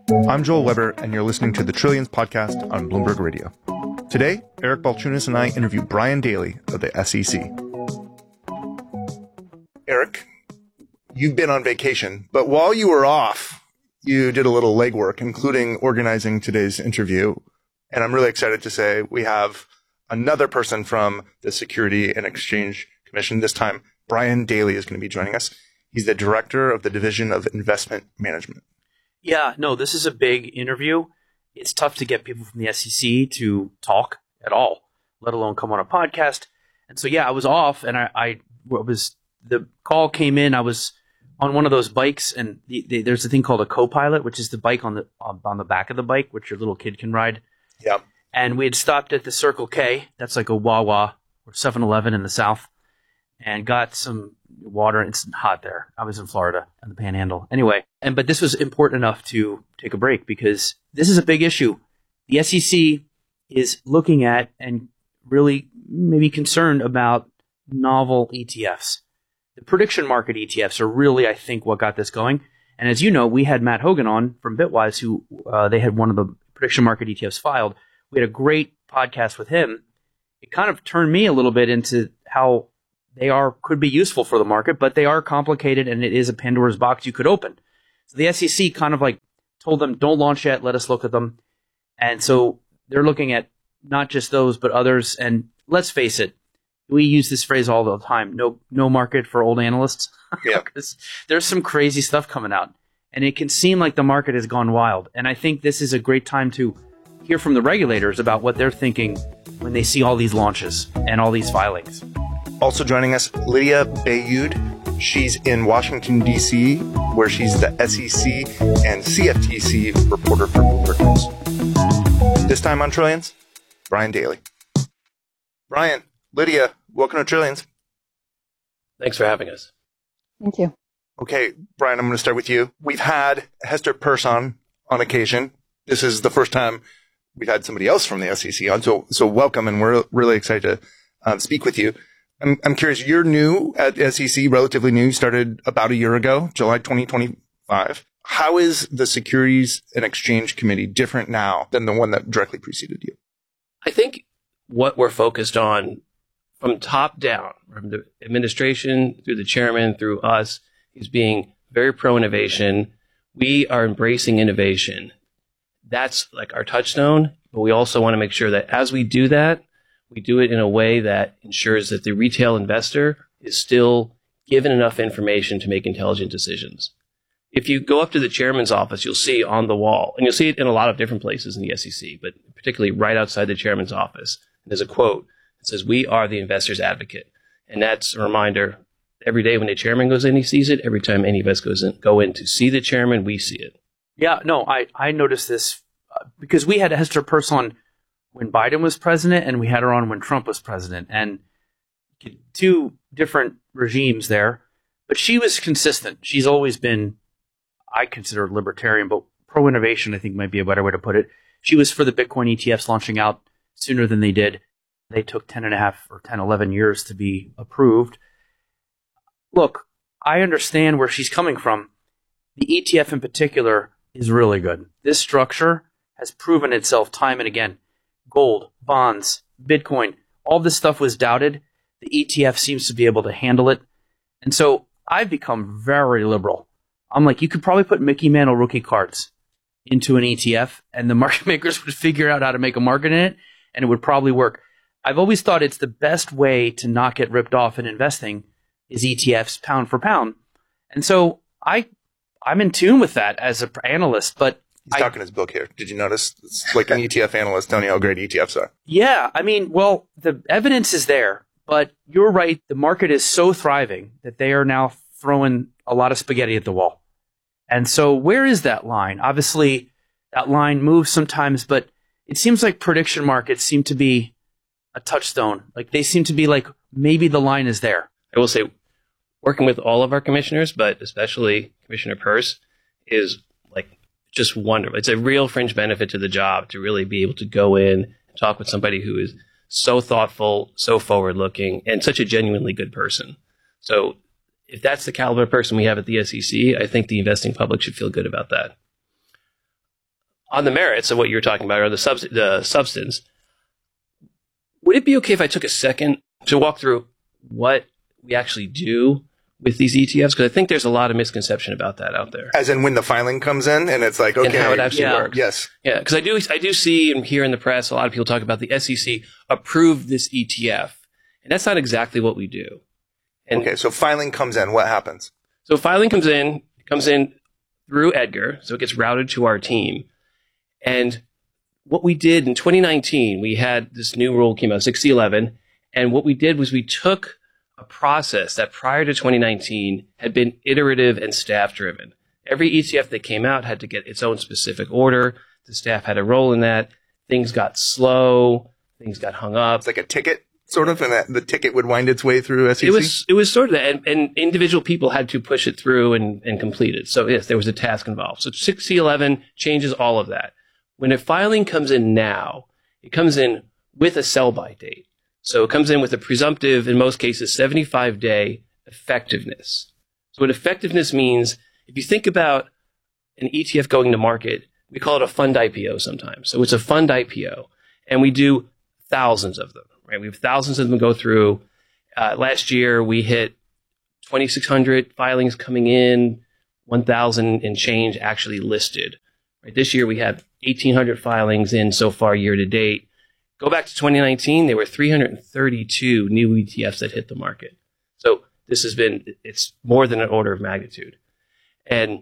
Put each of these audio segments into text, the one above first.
I'm Joel Weber, and you're listening to the Trillions podcast on Bloomberg Radio. Today, Eric Balchunas and I interview Brian Daly of the SEC. Eric, you've been on vacation, but while you were off, you did a little legwork, including organizing today's interview. And I'm really excited to say we have another person from the Security and Exchange Commission. This time, Brian Daly is going to be joining us. He's the director of the Division of Investment Management. Yeah, no, this is a big interview. It's tough to get people from the SEC to talk at all, let alone come on a podcast. And so, yeah, I was off, and the call came in. I was on one of those bikes, and there's a thing called a co-pilot, which is the bike on the back of the bike, which your little kid can ride. Yeah. And we had stopped at the Circle K. That's like a Wawa or 7-Eleven in the South, and got some water. It's hot there. I was in Florida on the Panhandle. Anyway, but this was important enough to take a break because this is a big issue. The SEC is looking at and really maybe concerned about novel ETFs. The prediction market ETFs are really, I think, what got this going. And as you know, we had Matt Hogan on from Bitwise, who they had one of the prediction market ETFs filed. We had a great podcast with him. It kind of turned me a little bit into how they could be useful for the market, but they are complicated, and it is a Pandora's box you could open. So the SEC kind of like told them, don't launch yet, let us look at them. And so they're looking at not just those, but others. And let's face it, we use this phrase all the time, no market for old analysts. Yeah. Because there's some crazy stuff coming out, and it can seem like the market has gone wild. And I think this is a great time to hear from the regulators about what they're thinking when they see all these launches and all these filings. Also joining us, Lydia Bayud. She's in Washington, D.C., where she's the SEC and CFTC reporter for Bloomberg News. This time on Trillions, Brian Daly. Brian, Lydia, welcome to Trillions. Thanks for having us. Thank you. Okay, Brian, I'm going to start with you. We've had Hester Peirce on occasion. This is the first time we've had somebody else from the SEC on, so welcome, and we're really excited to speak with you. I'm curious, you're new at SEC, relatively new, started about a year ago, July 2025. How is the Securities and Exchange Committee different now than the one that directly preceded you? I think what we're focused on from top down, from the administration through the chairman, through us, is being very pro-innovation. We are embracing innovation. That's like our touchstone, but we also want to make sure that as we do that, we do it in a way that ensures that the retail investor is still given enough information to make intelligent decisions. If you go up to the chairman's office, you'll see on the wall, and you'll see it in a lot of different places in the SEC, but particularly right outside the chairman's office, there's a quote that says, "We are the investor's advocate." And that's a reminder every day when the chairman goes in, he sees it. Every time any of us go in to see the chairman, we see it. Yeah, no, I noticed this because we had Hester Peirce on when Biden was president, and we had her on when Trump was president, and two different regimes there. But she was consistent. She's always been, I consider her libertarian, but pro-innovation, I think might be a better way to put it. She was for the Bitcoin ETFs launching out sooner than they did. They took 11 years to be approved. Look, I understand where she's coming from. The ETF in particular is really good. This structure has proven itself time and again. Gold, bonds, Bitcoin, all this stuff was doubted. The ETF seems to be able to handle it. And so I've become very liberal. I'm like, you could probably put Mickey Mantle rookie cards into an ETF, and the market makers would figure out how to make a market in it, and it would probably work. I've always thought it's the best way to not get ripped off in investing is ETFs pound for pound. And so I'm in tune with that as an analyst, but He's talking his book here. Did you notice? It's like an ETF analyst telling you how great ETFs are. Yeah. I mean, well, the evidence is there, but you're right. The market is so thriving that they are now throwing a lot of spaghetti at the wall. And so where is that line? Obviously, that line moves sometimes, but it seems like prediction markets seem to be a touchstone. Like they seem to be like maybe the line is there. I will say, working with all of our commissioners, but especially Commissioner Peirce, is like just wonderful. It's a real fringe benefit to the job to really be able to go in and talk with somebody who is so thoughtful, so forward-looking, and such a genuinely good person. So if that's the caliber of person we have at the SEC, I think the investing public should feel good about that. on the merits of what you were talking about, or the substance, would it be okay if I took a second to walk through what we actually do with these ETFs? Because I think there's a lot of misconception about that out there. As in when the filing comes in and it's like, okay. And how it actually works. Yes. Yeah, because I do see and hear in the press a lot of people talk about the SEC approved this ETF. And that's not exactly what we do. And okay, so filing comes in. What happens? So filing comes in through Edgar, so it gets routed to our team. And what we did in 2019, we had this new rule came out, 6011, and what we did was we took a process that prior to 2019 had been iterative and staff-driven. Every ETF that came out had to get its own specific order. The staff had a role in that. Things got slow. Things got hung up. It's like a ticket, sort of, and the ticket would wind its way through SEC? It was sort of that, and individual people had to push it through and complete it. So yes, there was a task involved. So 6011 changes all of that. When a filing comes in now, it comes in with a sell-by date. So it comes in with a presumptive, in most cases, 75-day effectiveness. So what effectiveness means, if you think about an ETF going to market, we call it a fund IPO sometimes. So it's a fund IPO, and we do thousands of them, right? We have thousands of them go through. Last year, we hit 2,600 filings coming in, 1,000 and change actually listed. Right? This year, we have 1,800 filings in so far year to date. Go back to 2019, there were 332 new ETFs that hit the market. So this has been, it's more than an order of magnitude. And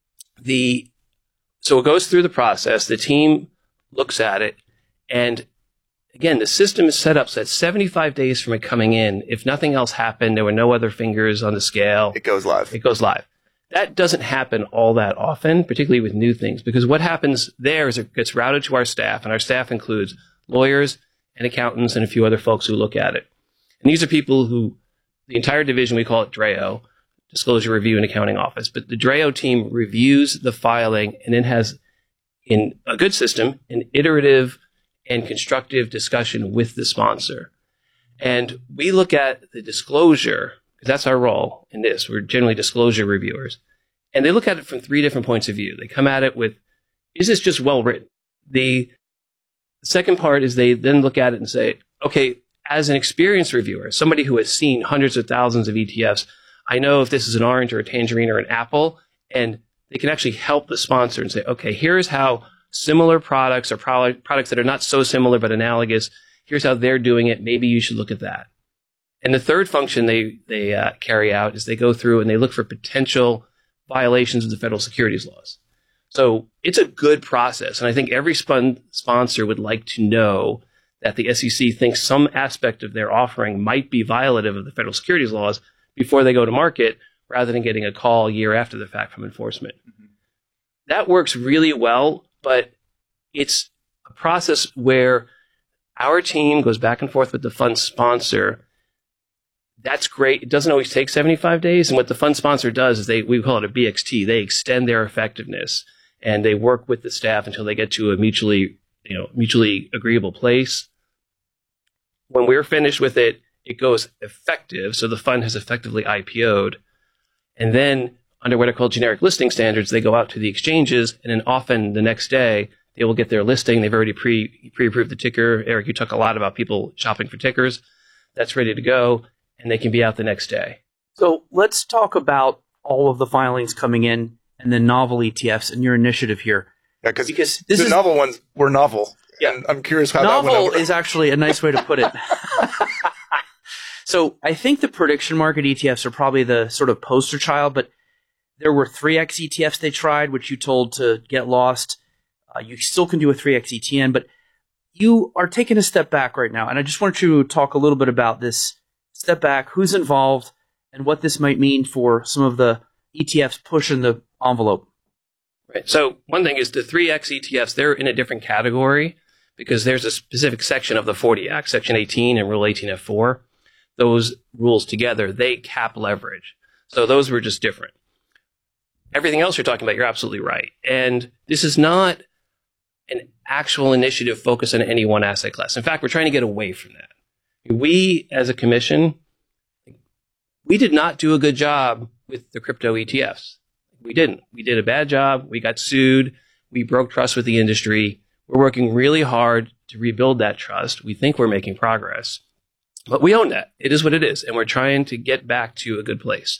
so it goes through the process, the team looks at it, and again, the system is set up so that 75 days from it coming in, if nothing else happened, there were no other fingers on the scale. It goes live. It goes live. That doesn't happen all that often, particularly with new things, because what happens there is it gets routed to our staff, and our staff includes lawyers and accountants and a few other folks who look at it. And these are people who, the entire division, we call it DRAO, Disclosure Review and Accounting Office, but the DRAO team reviews the filing and then has, in a good system, an iterative and constructive discussion with the sponsor. And we look at the disclosure, because that's our role in this. We're generally disclosure reviewers. And they look at it from 3 different points of view. They come at it with, is this just well written? The second part is they then look at it and say, okay, as an experienced reviewer, somebody who has seen hundreds of thousands of ETFs, I know if this is an orange or a tangerine or an apple, and they can actually help the sponsor and say, okay, here's how similar products or products that are not so similar but analogous, here's how they're doing it. Maybe you should look at that. And the third function they carry out is they go through and they look for potential violations of the federal securities laws. So it's a good process. And I think every sponsor would like to know that the SEC thinks some aspect of their offering might be violative of the federal securities laws before they go to market, rather than getting a call a year after the fact from enforcement. Mm-hmm. That works really well, but it's a process where our team goes back and forth with the fund sponsor. That's great. It doesn't always take 75 days. And what the fund sponsor does is we call it a BXT. They extend their effectiveness and they work with the staff until they get to a mutually agreeable place. When we're finished with it, it goes effective. So the fund has effectively IPO'd. And then under what are called generic listing standards, they go out to the exchanges, and then often the next day they will get their listing. They've already pre-approved the ticker. Eric, you talk a lot about people shopping for tickers. That's ready to go, and they can be out the next day. So let's talk about all of the filings coming in and the novel ETFs and your initiative here. Yeah, because the novel ones were novel. Yeah. And I'm curious how novel that went over. is actually a nice way to put it. So I think the prediction market ETFs are probably the sort of poster child, but there were 3X ETFs they tried, which you told to get lost. You still can do a 3X ETN, but you are taking a step back right now. And I just want you to talk a little bit about this step back, who's involved, and what this might mean for some of the ETFs pushing the envelope. Right. So one thing is the 3X ETFs, they're in a different category because there's a specific section of the 40 Act, Section 18 and Rule 18F4. Those rules together, they cap leverage. So those were just different. Everything else you're talking about, you're absolutely right. And this is not an actual initiative focused on any one asset class. In fact, we're trying to get away from that. We, as a commission, we did not do a good job with the crypto ETFs. We didn't. We did a bad job. We got sued. We broke trust with the industry. We're working really hard to rebuild that trust. We think we're making progress, but we own that. It is what it is, and we're trying to get back to a good place.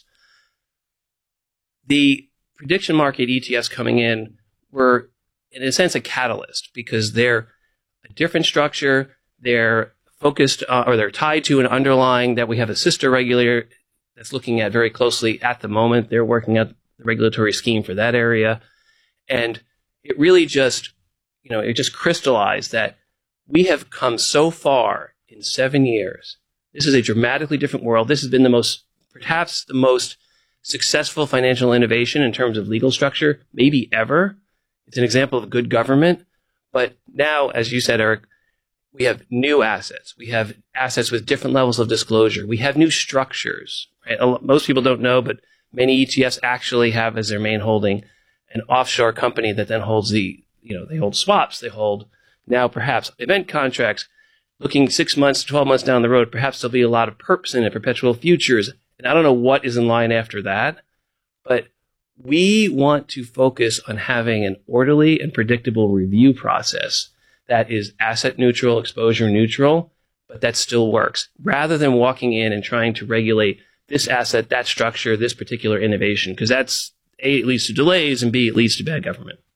The prediction market ETFs coming in were, in a sense, a catalyst because they're a different structure. They're focused or they're tied to an underlying that we have a sister regulator that's looking at very closely at the moment. They're working out the regulatory scheme for that area. And it really just, it just crystallized that we have come so far in 7 years. This is a dramatically different world. This has been perhaps the most successful financial innovation in terms of legal structure, maybe ever. It's an example of good government. But now, as you said, Eric, we have new assets. We have assets with different levels of disclosure. We have new structures. Right? Most people don't know, but many ETFs actually have as their main holding an offshore company that then holds they hold swaps. They hold now perhaps event contracts. Looking 6 months, 12 months down the road, perhaps there'll be a lot of perps in it, perpetual futures. And I don't know what is in line after that, but we want to focus on having an orderly and predictable review process that is asset neutral, exposure neutral, but that still works, rather than walking in and trying to regulate this asset, that structure, this particular innovation, because that's A, it leads to delays, and B, it leads to bad government.